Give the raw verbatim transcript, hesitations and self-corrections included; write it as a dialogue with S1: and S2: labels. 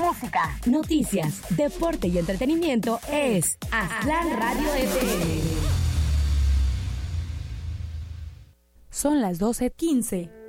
S1: música, noticias, deporte y entretenimiento es Aztlán Radio F M.
S2: Son las doce quince.